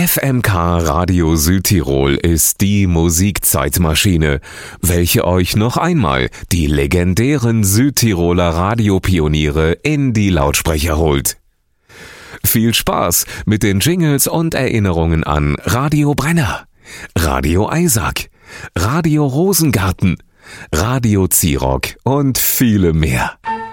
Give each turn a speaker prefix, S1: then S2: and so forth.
S1: FMK Radio Südtirol ist die Musikzeitmaschine, welche euch noch einmal die legendären Südtiroler Radiopioniere in die Lautsprecher holt. Viel Spaß mit den Jingles und Erinnerungen an Radio Brenner, Radio Eisack, Radio Rosengarten, Radio Zirock und viele mehr.